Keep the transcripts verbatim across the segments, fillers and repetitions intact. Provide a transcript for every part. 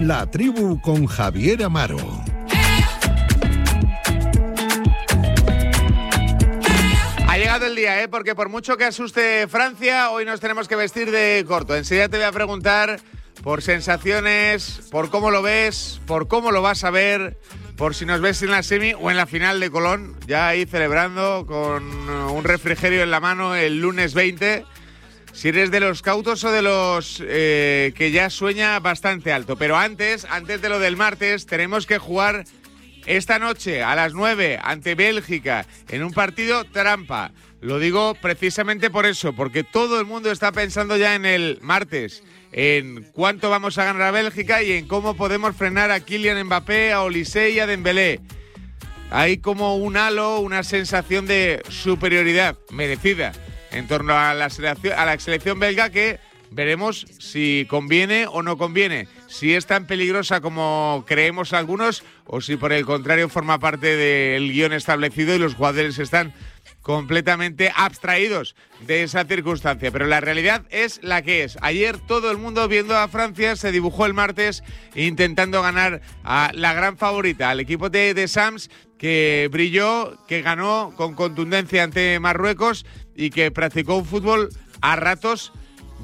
La Tribu con Javier Amaro. Ha llegado el día, ¿eh? Porque por mucho que asuste Francia, hoy nos tenemos que vestir de corto. Enseguida te voy a preguntar por sensaciones, por cómo lo ves, por cómo lo vas a ver, por si nos ves en la semi o en la final de Colón, ya ahí celebrando con un refrigerio en la mano el lunes veinte. Si eres de los cautos o de los eh, que ya sueña bastante alto. Pero antes, antes de lo del martes, tenemos que jugar esta noche a las nueve ante Bélgica en un partido trampa. Lo digo precisamente por eso, porque todo el mundo está pensando ya en el martes, en cuánto vamos a ganar a Bélgica y en cómo podemos frenar a Kylian Mbappé, a Olise y a Dembélé. Hay como un halo, una sensación de superioridad merecida en torno a la selección, a la selección belga, que veremos si conviene o no conviene, si es tan peligrosa como creemos algunos o si por el contrario forma parte del guión establecido y los jugadores están completamente abstraídos de esa circunstancia. Pero la realidad es la que es. Ayer todo el mundo viendo a Francia se dibujó el martes intentando ganar a la gran favorita, al equipo de Deschamps, que brilló, que ganó con contundencia ante Marruecos y que practicó un fútbol a ratos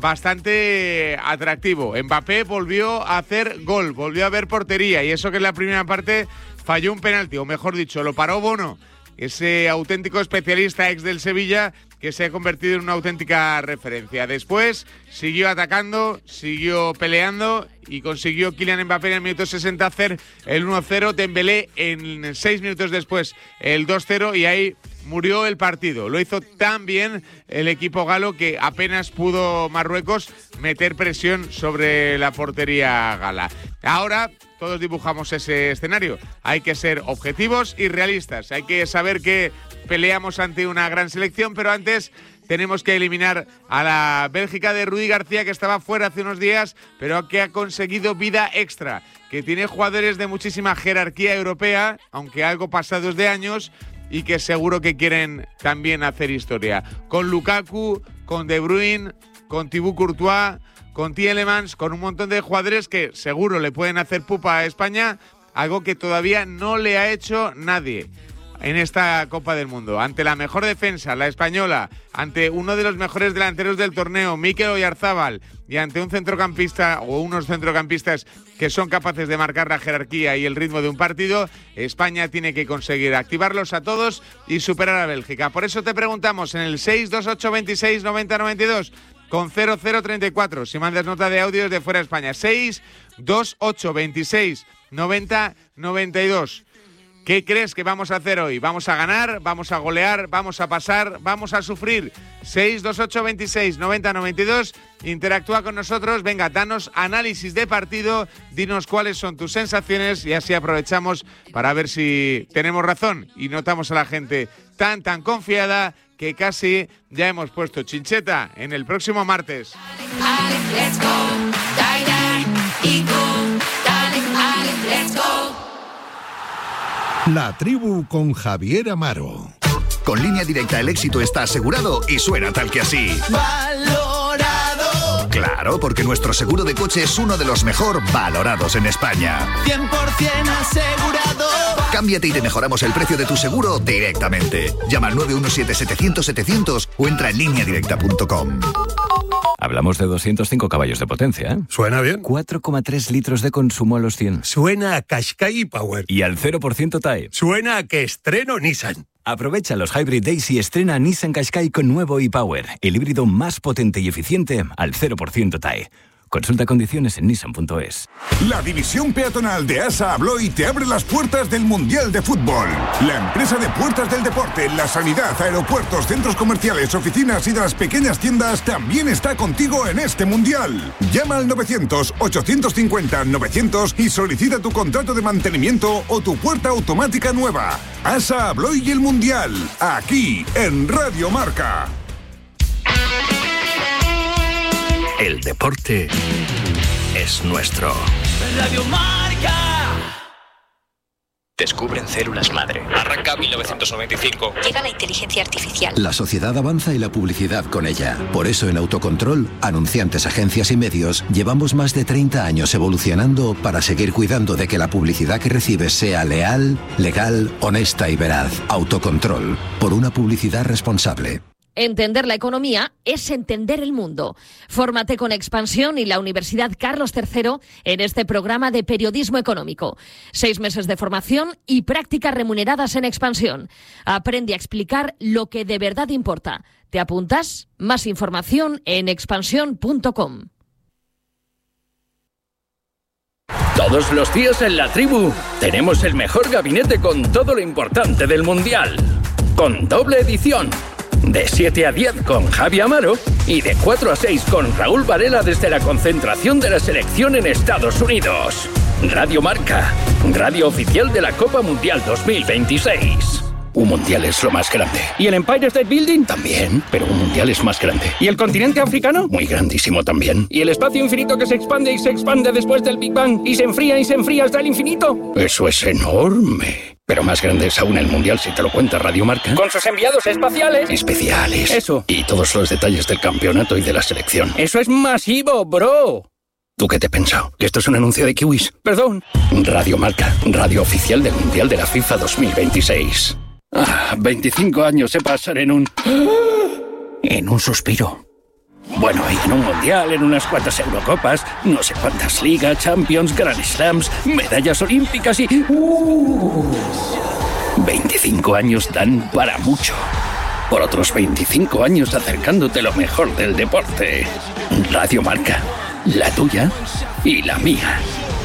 bastante atractivo. Mbappé volvió a hacer gol, volvió a ver portería, y eso que en la primera parte falló un penalti, o mejor dicho, lo paró Bono, ese auténtico especialista ex del Sevilla que se ha convertido en una auténtica referencia. Después siguió atacando, siguió peleando y consiguió Kylian Mbappé en el minuto sesenta hacer el uno cero, Dembélé en seis minutos después el dos cero, y ahí murió el partido. Lo hizo tan bien el equipo galo que apenas pudo Marruecos meter presión sobre la portería gala. Ahora todos dibujamos ese escenario. Hay que ser objetivos y realistas. Hay que saber que peleamos ante una gran selección, pero antes tenemos que eliminar a la Bélgica de Rudi García, que estaba fuera hace unos días, pero que ha conseguido vida extra, que tiene jugadores de muchísima jerarquía europea, aunque algo pasados de años, y que seguro que quieren también hacer historia. Con Lukaku, con De Bruyne, con Thibaut Courtois, con Tielemans, con un montón de jugadores que seguro le pueden hacer pupa a España, algo que todavía no le ha hecho nadie en esta Copa del Mundo. Ante la mejor defensa, la española, ante uno de los mejores delanteros del torneo, Mikel Oyarzabal, y ante un centrocampista o unos centrocampistas que son capaces de marcar la jerarquía y el ritmo de un partido, España tiene que conseguir activarlos a todos y superar a Bélgica. Por eso te preguntamos en el seis dos ocho veintiséis noventa noventa y dos con cero cero treinta y cuatro, si mandas nota de audio desde fuera de España, seis dos ocho veintiséis noventa noventa y dos. ¿Qué crees que vamos a hacer hoy? ¿Vamos a ganar? ¿Vamos a golear? ¿Vamos a pasar? ¿Vamos a sufrir? seis dos ocho veintiséis noventa noventa y dos. Interactúa con nosotros. Venga, danos análisis de partido. Dinos cuáles son tus sensaciones y así aprovechamos para ver si tenemos razón y notamos a la gente tan, tan confiada que casi ya hemos puesto chincheta en el próximo martes. La Tribu con Javier Amaro. Con Línea Directa el éxito está asegurado y suena tal que así. ¡Valorado! Claro, porque nuestro seguro de coche es uno de los mejor valorados en España. cien por ciento asegurado. Cámbiate y te mejoramos el precio de tu seguro directamente. Llama al nueve uno siete setecientos setecientos o entra en línea directa punto com. Hablamos de doscientos cinco caballos de potencia, ¿eh? Suena bien. cuatro coma tres litros de consumo a los cien. Suena a Qashqai Power. Y al cero por ciento T A E. Suena a que estreno Nissan. Aprovecha los Hybrid Days y estrena Nissan Qashqai con nuevo e-Power, el híbrido más potente y eficiente al cero por ciento T A E. Consulta condiciones en nissan punto es. La división peatonal de ASA Abloy te abre las puertas del Mundial de Fútbol. La empresa de puertas del deporte, la sanidad, aeropuertos, centros comerciales, oficinas y de las pequeñas tiendas también está contigo en este Mundial. Llama al novecientos ochocientos cincuenta novecientos y solicita tu contrato de mantenimiento o tu puerta automática nueva. ASA Abloy y el Mundial, aquí en Radio Marca. El deporte es nuestro. Radio Marca. Descubren células madre. Arranca mil novecientos noventa y cinco. Llega la inteligencia artificial. La sociedad avanza y la publicidad con ella. Por eso en Autocontrol, anunciantes, agencias y medios, llevamos más de treinta años evolucionando para seguir cuidando de que la publicidad que recibes sea leal, legal, honesta y veraz. Autocontrol. Por una publicidad responsable. Entender la economía es entender el mundo. Fórmate con Expansión y la Universidad Carlos tercero en este programa de periodismo económico. Seis meses de formación y prácticas remuneradas en Expansión. Aprende a explicar lo que de verdad importa. ¿Te apuntas? Más información en expansión punto com. Todos los días en La Tribu tenemos el mejor gabinete con todo lo importante del Mundial. Con doble edición. De siete a diez con Javi Amaro y de cuatro a seis con Raúl Varela desde la concentración de la selección en Estados Unidos. Radio Marca, radio oficial de la Copa Mundial dos mil veintiséis. Un mundial es lo más grande. ¿Y el Empire State Building? También, pero un mundial es más grande. ¿Y el continente africano? Muy grandísimo también. ¿Y el espacio infinito que se expande y se expande después del Big Bang y se enfría y se enfría hasta el infinito? Eso es enorme. Pero más grande es aún el mundial si te lo cuenta Radio Marca. Con sus enviados espaciales. Especiales. Eso. Y todos los detalles del campeonato y de la selección. Eso es masivo, bro. ¿Tú qué te has pensado? ¿Que esto es un anuncio de kiwis? Perdón. Radio Marca, radio oficial del Mundial de la FIFA dos mil veintiséis. Ah, veinticinco años se pasan en un... en un suspiro. Bueno, y en un mundial, en unas cuantas Eurocopas, no sé cuántas ligas, Champions, Grand Slams, medallas olímpicas y... Uh, veinticinco años dan para mucho. Por otros veinticinco años acercándote lo mejor del deporte. Radio Marca, la tuya y la mía.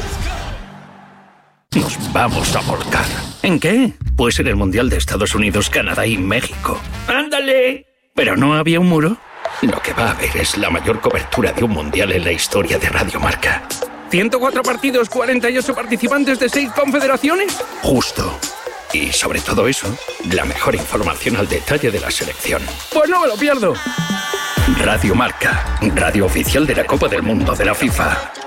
Nos vamos a volcar. ¿En qué? Pues en el Mundial de Estados Unidos, Canadá y México. ¡Ándale! ¿Pero no había un muro? Lo que va a haber es la mayor cobertura de un mundial en la historia de Radio Marca. ¿ciento cuatro partidos, cuarenta y ocho participantes de seis confederaciones? Justo. Y sobre todo eso, la mejor información al detalle de la selección. Pues no me lo pierdo. Radio Marca, radio oficial de la Copa del Mundo de la FIFA.